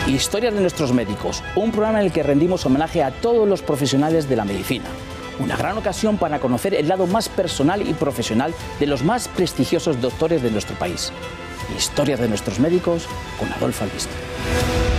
Historias de nuestros médicos, un programa en el que rendimos homenaje a todos los profesionales de la medicina. Una gran ocasión para conocer el lado más personal y profesional de los más prestigiosos doctores de nuestro país. Historias de nuestros médicos con Adolfo Albiston.